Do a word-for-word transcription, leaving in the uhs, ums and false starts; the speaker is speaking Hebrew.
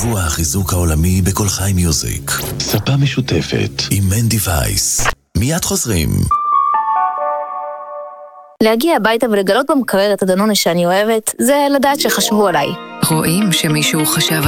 שבוע החיזוק העולמי בכל חי מיוזיק. ספה משותפת עם מנדי וייס. מיד חוזרים. להגיע הביתה ולגלות במקרר את הדנונה שאני אוהבת, זה לדעת שחשבו עליי. רואים שמישהו חשב